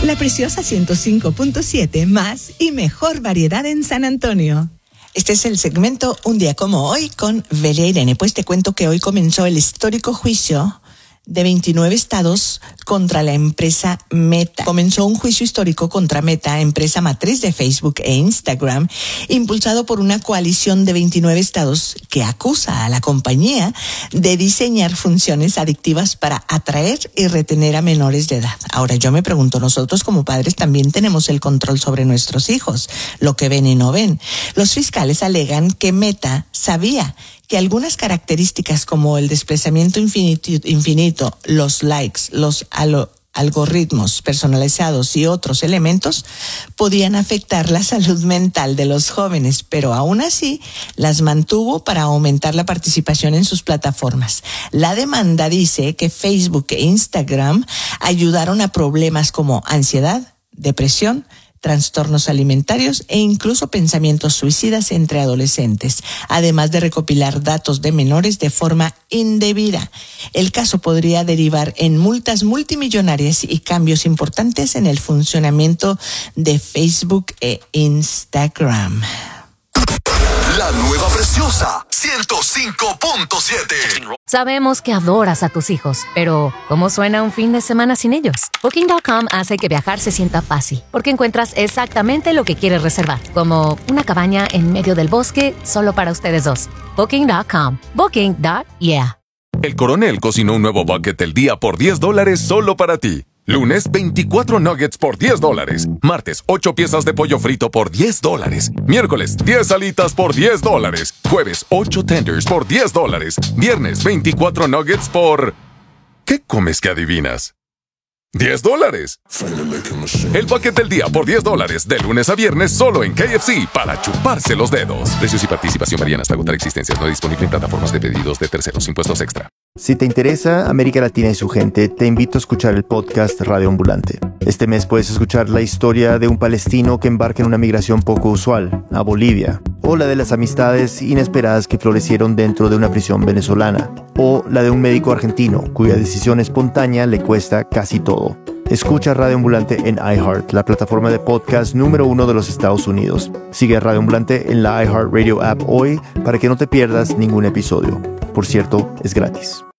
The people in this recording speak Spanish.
La Preciosa 105.7, más y mejor variedad en San Antonio. Este es el segmento Un día como hoy con Velia Irene. Pues te cuento que hoy comenzó el histórico juicio de 29 estados contra la empresa Meta. Comenzó un juicio histórico contra Meta, empresa matriz de Facebook e Instagram, impulsado por una coalición de 29 estados que acusa a la compañía de diseñar funciones adictivas para atraer y retener a menores de edad. Ahora yo me pregunto, nosotros como padres también tenemos el control sobre nuestros hijos, lo que ven y no ven. Los fiscales alegan que Meta sabía que algunas características como el desplazamiento infinito, los likes, los algoritmos personalizados y otros elementos podían afectar la salud mental de los jóvenes, pero aún así las mantuvo para aumentar la participación en sus plataformas. La demanda dice que Facebook e Instagram ayudaron a problemas como ansiedad, depresión, trastornos alimentarios e incluso pensamientos suicidas entre adolescentes, además de recopilar datos de menores de forma indebida. El caso podría derivar en multas multimillonarias y cambios importantes en el funcionamiento de Facebook e Instagram. La nueva Preciosa 105.7. Sabemos que adoras a tus hijos, pero ¿cómo suena un fin de semana sin ellos? Booking.com hace que viajar se sienta fácil, porque encuentras exactamente lo que quieres reservar, como una cabaña en medio del bosque solo para ustedes dos. Booking.com. Booking.yeah. El Coronel cocinó un nuevo bucket del día por $10 solo para ti. Lunes, 24 nuggets por $10. Martes, 8 piezas de pollo frito por $10. Miércoles, 10 alitas por $10. Jueves, 8 tenders por $10. Viernes, 24 nuggets por... ¿Qué comes que adivinas? $10. El bucket del día por $10, de lunes a viernes solo en KFC, para chuparse los dedos. Precios y participación varían hasta agotar existencias. No disponible en plataformas de pedidos de terceros. Impuestos extra. Si te interesa América Latina y su gente, te invito a escuchar el podcast Radio Ambulante. Este mes puedes escuchar la historia de un palestino que embarca en una migración poco usual, a Bolivia, o la de las amistades inesperadas que florecieron dentro de una prisión venezolana, o la de un médico argentino cuya decisión espontánea le cuesta casi todo. Escucha Radio Ambulante en iHeart, la plataforma de podcast número 1 de los Estados Unidos. Sigue a Radio Ambulante en la iHeart Radio app hoy para que no te pierdas ningún episodio. Por cierto, es gratis.